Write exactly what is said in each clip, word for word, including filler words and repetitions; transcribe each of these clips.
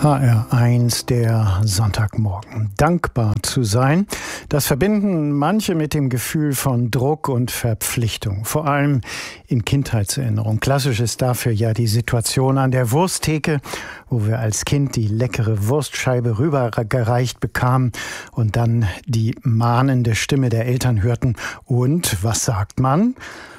H R eins, der Sonntagmorgen. Dankbar zu sein, das verbinden manche mit dem Gefühl von Druck und Verpflichtung. Vor allem in Kindheitserinnerung. Klassisch ist dafür ja die Situation an der Wursttheke, wo wir als Kind die leckere Wurstscheibe rübergereicht bekamen und dann die mahnende Stimme der Eltern hörten. Und was sagt man?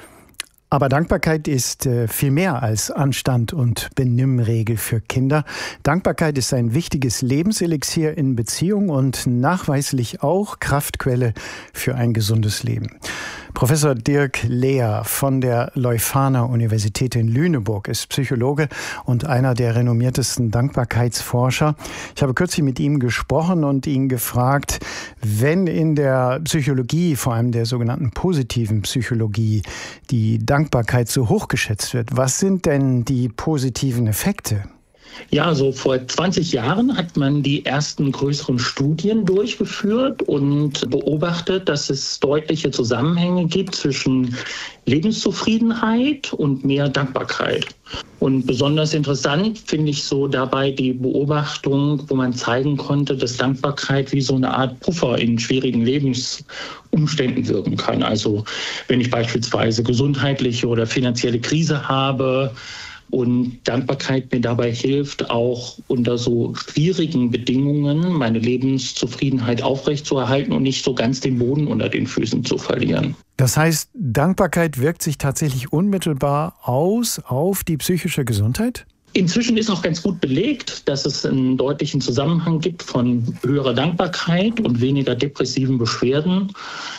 Aber Dankbarkeit ist äh, viel mehr als Anstand und Benimmregel für Kinder. Dankbarkeit ist ein wichtiges Lebenselixier in Beziehung und nachweislich auch Kraftquelle für ein gesundes Leben. Professor Dirk Lehr von der Leuphana Universität in Lüneburg ist Psychologe und einer der renommiertesten Dankbarkeitsforscher. Ich habe kürzlich mit ihm gesprochen und ihn gefragt, wenn in der Psychologie, vor allem der sogenannten positiven Psychologie, die Dankbarkeit so hoch geschätzt wird, was sind denn die positiven Effekte? Ja, so vor zwanzig Jahren hat man die ersten größeren Studien durchgeführt und beobachtet, dass es deutliche Zusammenhänge gibt zwischen Lebenszufriedenheit und mehr Dankbarkeit. Und besonders interessant finde ich so dabei die Beobachtung, wo man zeigen konnte, dass Dankbarkeit wie so eine Art Puffer in schwierigen Lebensumständen wirken kann. Also wenn ich beispielsweise gesundheitliche oder finanzielle Krise habe, und Dankbarkeit mir dabei hilft, auch unter so schwierigen Bedingungen meine Lebenszufriedenheit aufrechtzuerhalten und nicht so ganz den Boden unter den Füßen zu verlieren. Das heißt, Dankbarkeit wirkt sich tatsächlich unmittelbar aus auf die psychische Gesundheit? Inzwischen ist auch ganz gut belegt, dass es einen deutlichen Zusammenhang gibt von höherer Dankbarkeit und weniger depressiven Beschwerden.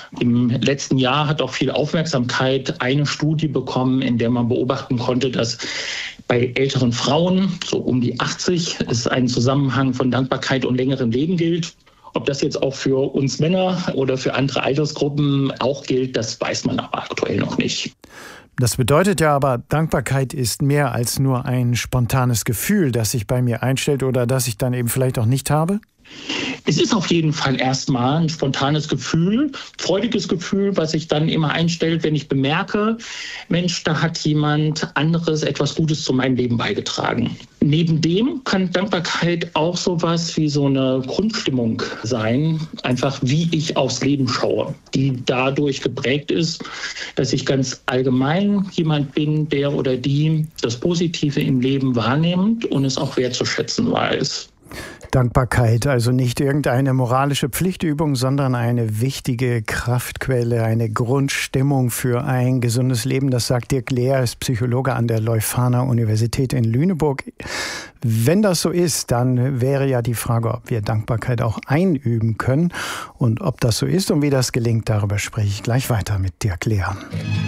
Im letzten Jahr hat auch viel Aufmerksamkeit eine Studie bekommen, in der man beobachten konnte, dass bei älteren Frauen, so um die achtzig, es einen Zusammenhang von Dankbarkeit und längerem Leben gilt. Ob das jetzt auch für uns Männer oder für andere Altersgruppen auch gilt, das weiß man aber aktuell noch nicht. Das bedeutet ja aber, Dankbarkeit ist mehr als nur ein spontanes Gefühl, das sich bei mir einstellt oder das ich dann eben vielleicht auch nicht habe? Es ist auf jeden Fall erstmal ein spontanes Gefühl, freudiges Gefühl, was sich dann immer einstellt, wenn ich bemerke, Mensch, da hat jemand anderes etwas Gutes zu meinem Leben beigetragen. Neben dem kann Dankbarkeit auch sowas wie so eine Grundstimmung sein, einfach wie ich aufs Leben schaue, die dadurch geprägt ist, dass ich ganz allgemein jemand bin, der oder die das Positive im Leben wahrnimmt und es auch wertzuschätzen weiß. Dankbarkeit, also nicht irgendeine moralische Pflichtübung, sondern eine wichtige Kraftquelle, eine Grundstimmung für ein gesundes Leben. Das sagt Dirk Lehr, ist Psychologe an der Leuphana Universität in Lüneburg. Wenn das so ist, dann wäre ja die Frage, ob wir Dankbarkeit auch einüben können. Und ob das so ist und wie das gelingt, darüber spreche ich gleich weiter mit Dirk Lehr.